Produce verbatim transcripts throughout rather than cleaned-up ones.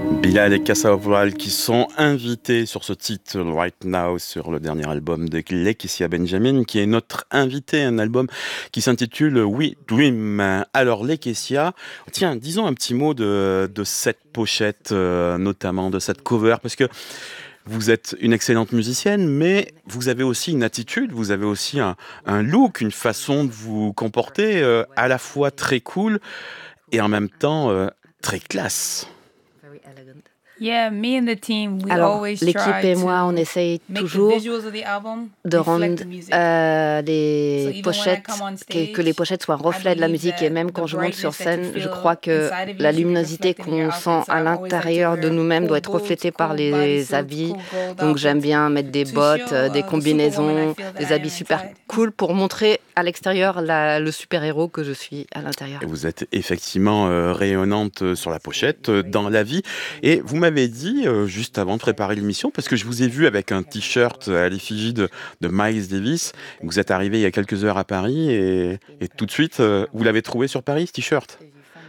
Bilal et Cassa Oval qui sont invités sur ce titre Right Now sur le dernier album de Lakecia Benjamin qui est notre invité, un album qui s'intitule We Dream. Alors Lakecia, tiens, disons un petit mot de, de cette pochette, euh, notamment de cette cover, parce que vous êtes une excellente musicienne, mais vous avez aussi une attitude, vous avez aussi un, un look, une façon de vous comporter euh, à la fois très cool et en même temps euh, très classe. Yeah, me and the team, we Alors, always l'équipe try et moi, to on essaye make the toujours visuals of the album de rendre reflect the music. euh, So les even when I pochettes, come on que, stage, que les pochettes soient un reflet de la believe musique. Et that même the quand je monte sur brightness that you scène, je feel crois que inside of you la should be luminosité reflected in your qu'on outfit. sent So à I've always liked to l'intérieur de wear nous-mêmes cool doit être boots, reflétée par cool les bodysuits, habits. cool gold Donc j'aime outfits bien mettre des to bottes, show euh, des uh, the superwoman I combinaisons, feel that des I am habits super inside. cool pour montrer à l'extérieur la- le super-héros que je suis à l'intérieur. Vous êtes effectivement euh, rayonnante euh, sur la pochette, euh, dans la vie. Et vous m'avez dit, euh, juste avant de préparer l'émission, parce que je vous ai vu avec un t-shirt à l'effigie de, de Miles Davis, vous êtes arrivé il y a quelques heures à Paris et, et tout de suite, euh, vous l'avez trouvé sur Paris, ce t-shirt?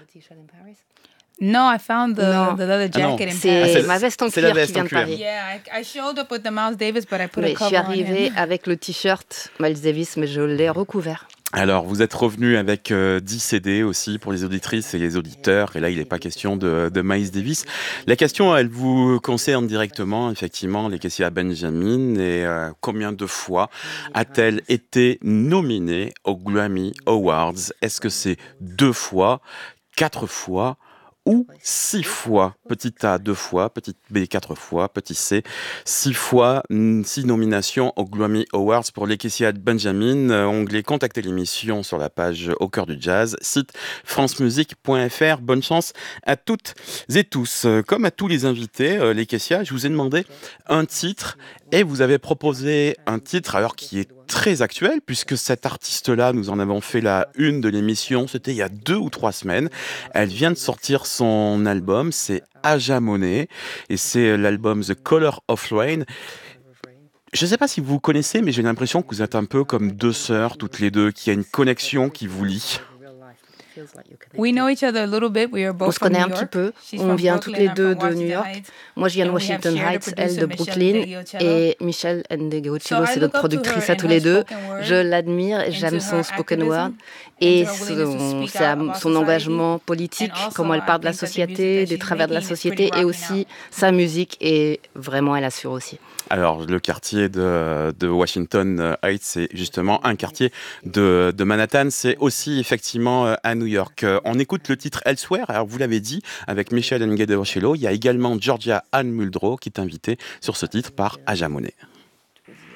No, I found the, Non. the leather Ah non. jacket in C'est Ah, Paris. ma veste en c'est la cuir veste qui vient en de cuir. Paris. Yeah, I, I showed up with the Miles Davis, but I put Mais a je suis cover on arrivée him. avec le t-shirt Miles Davis, mais je l'ai recouvert. Alors, vous êtes revenu avec euh, dix C D aussi pour les auditrices et les auditeurs. Et là, il n'est pas question de, de Miles Davis. La question, elle vous concerne directement, effectivement, Lakecia Benjamin. Et euh, combien de fois a-t-elle été nominée aux Grammy Awards? Est-ce que c'est deux fois, quatre fois ou six fois? Petit A, deux fois, petit B, quatre fois, petit C, six fois, mm, six nominations aux Grammy Awards pour Lakecia Benjamin. Euh, onglet Contacter l'émission sur la page Au cœur du jazz, site francemusique point f r. Bonne chance à toutes et tous. Euh, Comme à tous les invités, euh, Lakecia, je vous ai demandé un titre et vous avez proposé un titre alors qui est très actuel puisque cet artiste-là, nous en avons fait la une de l'émission, c'était il y a deux ou trois semaines. Elle vient de sortir son album, c'est Aja Monet, et c'est l'album The Color of Rain. Je ne sais pas si vous vous connaissez, mais j'ai l'impression que vous êtes un peu comme deux sœurs, toutes les deux, qu'il y a une connexion qui vous lie. We know each other a little bit. We are On both se from connaît New un petit York. peu. She's On from vient toutes Brooklyn, les I'm deux from de New Washington York. Heights. Moi, je viens de And we have Washington shared a Heights, elle producer, de Michelle Brooklyn. Ndegeocello. Et Michelle Ndegeocello, So I c'est look notre up to productrice her à in tous her les deux. spoken word, Je l'admire, into j'aime her son spoken activism, word into et her willingness to son, speak sa- out about son society. engagement politique, And also, comment elle I parle de la think that the société, music that des she's travers de la making is société pretty et rocking aussi out. sa musique. Et vraiment, elle assure aussi. Alors, le quartier de, de Washington Heights, c'est justement un quartier de, de Manhattan. C'est aussi effectivement à New York. On écoute le titre Elsewhere. Alors, vous l'avez dit, avec Michelle Ndegeocello. Il y a également Georgia Anne Muldrow qui est invitée sur ce titre par Aja Monet.